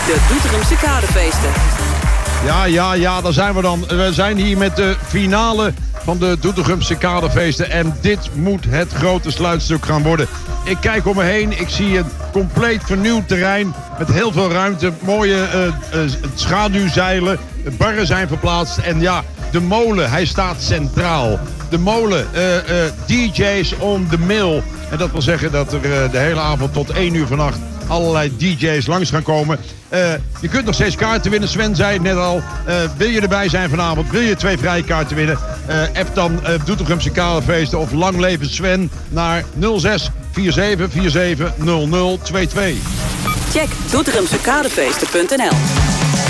De Doetinchemse Kadefeesten. Ja, daar zijn we dan. We zijn hier met de finale van de Doetinchemse Kadefeesten. En dit moet het grote sluitstuk gaan worden. Ik kijk om me heen. Ik zie een compleet vernieuwd terrein met heel veel ruimte. Mooie schaduwzeilen. Barren zijn verplaatst. En ja, de molen, hij staat centraal. De molen, DJ's on the mill. En dat wil zeggen dat er de hele avond tot 1 uur vannacht allerlei DJ's langs gaan komen. Je kunt nog steeds kaarten winnen. Sven zei het net al. Wil je erbij zijn vanavond? Wil je 2 vrije kaarten winnen? App dan Doetinchemse Kadefeesten of Lang Leven Sven naar 06 47 47 0022. Check doetinchemsekadefeesten.nl.